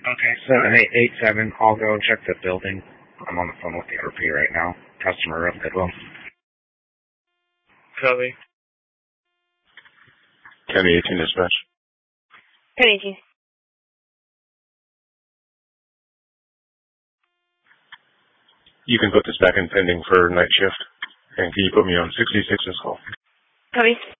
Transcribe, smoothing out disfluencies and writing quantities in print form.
Okay, 7887, I'll go check the building. I'm on the phone with the RP right now. Customer of Goodwill. Copy. County 18 dispatch. County 18. You can put this back in pending for night shift. And can you put me on 66 as well? Copy.